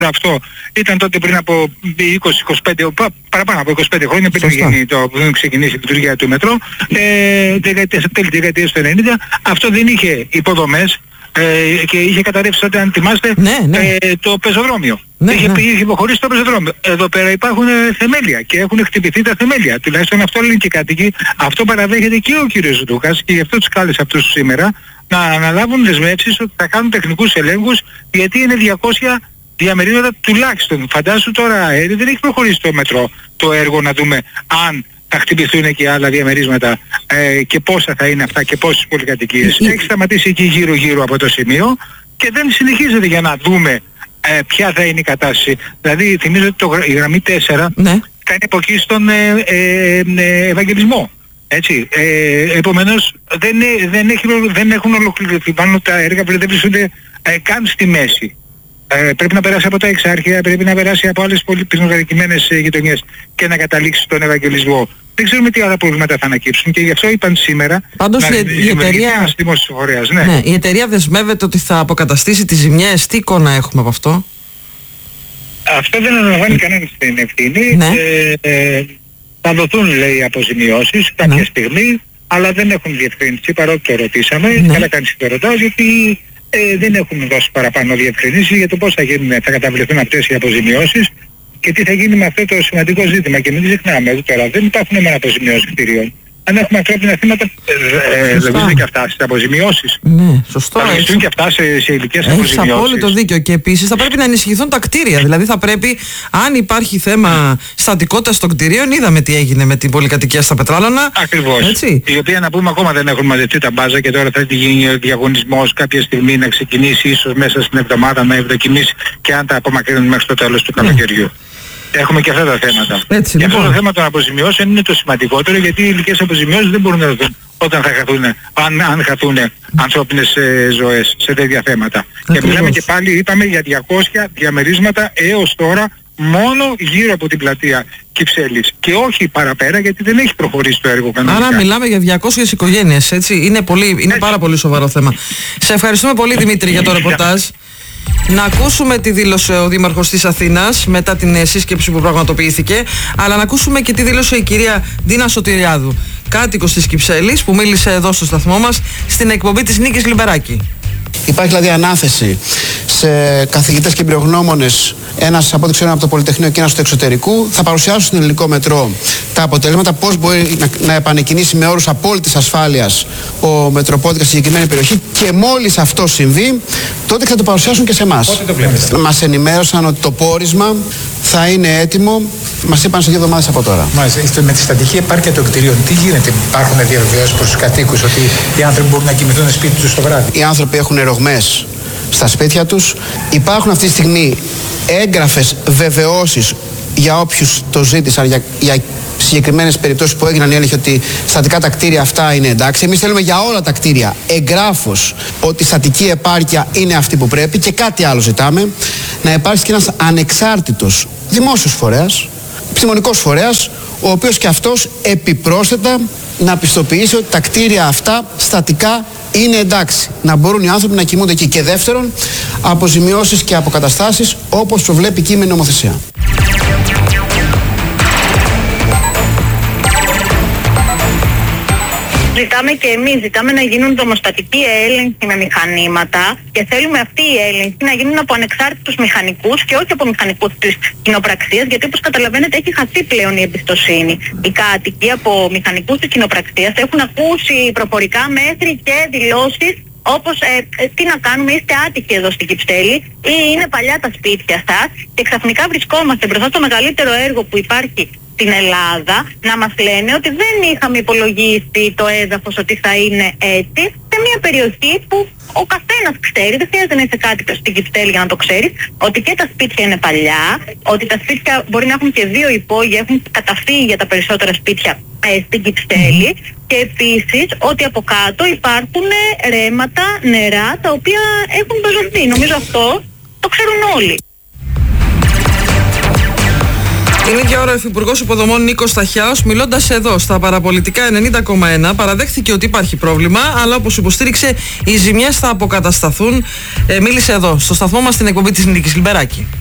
αυτό ήταν τότε πριν από 20-25, παραπάνω από 25 χρόνια πριν ξεκινήσει η λειτουργία του μετρό, τέλη δεκαετίας του 90. Αυτό δεν είχε υποδομές και είχε καταρρεύσει τότε, αν θυμάστε, το πεζοδρόμιο. Είχε υποχωρήσει το πεζοδρόμιο. Εδώ πέρα υπάρχουν θεμέλια και έχουν χτυπηθεί τα θεμέλια. Τουλάχιστον αυτό λένε και οι κάτοικοι. Αυτό παραδέχεται και ο κύριος Δούκας και γι' αυτό τους κάλεσε αυτούς σήμερα να αναλάβουν δεσμεύσεις ότι θα κάνουν τεχνικούς ελέγχους, γιατί είναι 200 διαμερίσματα τουλάχιστον. Φαντάσου τώρα, δεν έχει προχωρήσει το μετρό το έργο, να δούμε αν θα χτυπηθούν και άλλα διαμερίσματα και πόσα θα είναι αυτά και πόσες πολυκατοικίες. Έχει σταματήσει εκεί γύρω-γύρω από το σημείο και δεν συνεχίζεται για να δούμε ποια θα είναι η κατάσταση. Δηλαδή θυμίζω ότι η γραμμή 4 κάνει από εκεί στον Ευαγγελισμό. Έτσι, επομένως δεν έχουν ολοκληρωθεί πάνω τα έργα, δεν βρίσκονται καν στη μέση. Πρέπει να περάσει από τα Εξάρχεια, πρέπει να περάσει από άλλες πολύ πυκνοκατοικημένες γειτονιές και να καταλήξει στον Ευαγγελισμό. Δεν ξέρουμε τι άλλα προβλήματα θα ανακύψουν και γι' αυτό είπαν σήμερα. Πάντως η εταιρεία, η εταιρεία δεσμεύεται ότι θα αποκαταστήσει τις ζημιές. Τι εικόνα έχουμε από αυτό? Αυτό δεν αναλαμβάνει κανένας την ευθύνη. Θα δοθούν, λέει, αποζημιώσεις κάποια στιγμή, αλλά δεν έχουν διευκρινιστεί, παρότι το ρωτήσαμε. Καλά κάνεις το ρωτάω, γιατί δεν έχουν δώσει παραπάνω διευκρινήσεις για το πώς θα καταβληθούν αυτές οι αποζημιώσεις και τι θα γίνει με αυτό το σημαντικό ζήτημα. Και μην ξεχνάμε ότι τώρα δεν υπάρχουν μόνο αποζημιώσεις κτηρίων. Αν έχουμε ανθρώπινα θύματα, δεν και αυτά στις αποζημιώσεις. Ναι, σωστό. Θα λογιστούν και αυτά σε ηλικές αποζημιώσεις. Έχεις απόλυτο δίκιο. Και επίσης θα πρέπει να ενισχυθούν τα κτίρια. Δηλαδή θα πρέπει, αν υπάρχει θέμα στατικότητας των κτιρίων, είδαμε τι έγινε με την πολυκατοικία στα Πετράλωνα. Ακριβώς. Έτσι. Η οποία, να πούμε, ακόμα δεν έχουν μαζευτεί τα μπάζα και τώρα θα γίνει ο διαγωνισμός κάποια στιγμή να ξεκινήσει, ίσως μέσα στην εβδομάδα να ευδοκιμήσει και αν τα απομακρύνουν μέχρι το τέλος του καλοκαιριού. Έχουμε και αυτά τα θέματα. Έτσι, και αυτό το θέμα των αποζημιώσεων είναι το σημαντικότερο, γιατί οι ηλικές αποζημιώσεις δεν μπορούν να δοθούν όταν θα χαθούν, αν χαθούν ανθρώπινες ζωές σε τέτοια θέματα. Και μιλάμε και πάλι, είπαμε, για 200 διαμερίσματα έως τώρα μόνο γύρω από την πλατεία Κυψέλης και όχι παραπέρα, γιατί δεν έχει προχωρήσει το έργο κανονικά. Άρα μιλάμε για 200 οικογένειες, έτσι. Είναι πάρα πολύ σοβαρό θέμα. Σε ευχαριστούμε πολύ, Δημήτρη, για το ρεπορτάζ. Να ακούσουμε τη δήλωσε ο Δήμαρχος της Αθήνας μετά την σύσκεψη που πραγματοποιήθηκε, αλλά να ακούσουμε και τη δήλωσε η κυρία Ντίνα Σωτηριάδου, κάτοικος της Κυψέλης, που μίλησε εδώ στο σταθμό μας στην εκπομπή της Νίκης Λιμπεράκη. Υπάρχει δηλαδή ανάθεση σε καθηγητές και εμπειρογνώμονες, ένας από ό,τι ξέρω από το Πολυτεχνείο και ένας του εξωτερικού, θα παρουσιάσουν στην ελληνικό μετρό τα αποτελέσματα, πώς μπορεί να επανεκκινήσει με όρους απόλυτης ασφάλειας ο μετροπόδιας στη συγκεκριμένη περιοχή, και μόλις αυτό συμβεί, τότε θα το παρουσιάσουν και σε εμάς. Πότε το βλέπετε? Μας ενημέρωσαν ότι το πόρισμα θα είναι έτοιμο, μας είπαν σε 2 εβδομάδες από τώρα. Μάλιστα. Με τη στατική επάρκεια των κτηρίων, τι γίνεται? Υπάρχουν διαβεβαιώσεις προς τους κατοίκους ότι οι άνθρωποι μπορούν να κοιμηθούν στο σπίτι τους το βράδυ? Οι άνθρωποι έχουν ρογμές στα σπίτια τους. Υπάρχουν αυτή τη στιγμή έγγραφες βεβαιώσεις για όποιους το ζήτησαν, για συγκεκριμένες περιπτώσεις που έγιναν οι έλεγχοι, ότι στατικά τα κτίρια αυτά είναι εντάξει. Εμείς θέλουμε για όλα τα κτίρια εγγράφως ότι η στατική επάρκεια είναι αυτή που πρέπει, και κάτι άλλο ζητάμε, να υπάρξει και ένας ανεξάρτητος δημόσιος φορέας, επιστημονικός φορέας, ο οποίος και αυτός επιπρόσθετα να πιστοποιήσει ότι τα κτίρια αυτά στατικά είναι εντάξει, να μπορούν οι άνθρωποι να κοιμούνται εκεί. Και δεύτερον, αποζημιώσεις και αποκαταστάσεις όπως προβλέπει η κείμενη νομοθεσία. Ζητάμε και εμείς, ζητάμε να γίνουν δομοστατικοί έλεγχοι με μηχανήματα και θέλουμε αυτοί οι έλεγχοι να γίνουν από ανεξάρτητους μηχανικούς και όχι από μηχανικούς της κοινοπραξίας, γιατί όπως καταλαβαίνετε έχει χαθεί πλέον η εμπιστοσύνη. Οι κάτοικοι από μηχανικούς της κοινοπραξίας έχουν ακούσει προφορικά μέχρι και δηλώσεις όπως τι να κάνουμε, είστε άτυχοι εδώ στην Κυψέλη ή είναι παλιά τα σπίτια σας, και ξαφνικά βρισκόμαστε μπροστά στο μεγαλύτερο έργο που υπάρχει στην Ελλάδα να μας λένε ότι δεν είχαμε υπολογίσει το έδαφος ότι θα είναι έτσι, σε μια περιοχή που ο καθένας ξέρει, δεν χρειάζεται να είσαι κάτοικος στην Κυψέλη για να το ξέρεις, ότι και τα σπίτια είναι παλιά, ότι τα σπίτια μπορεί να έχουν και 2 υπόγεια, έχουν καταφύγει για τα περισσότερα σπίτια στην Κυψέλη, και επίσης ότι από κάτω υπάρχουν ρέματα, νερά, τα οποία έχουν πεζωθεί. Νομίζω αυτό το ξέρουν όλοι. Την ίδια ώρα ο Υφυπουργός Υποδομών Νίκος Σταχιάος, μιλώντας εδώ στα Παραπολιτικά 90,1, παραδέχθηκε ότι υπάρχει πρόβλημα, αλλά όπως υποστήριξε οι ζημιές θα αποκατασταθούν. Μίλησε εδώ στο σταθμό μας στην εκπομπή της Νίκης Λιμπεράκη.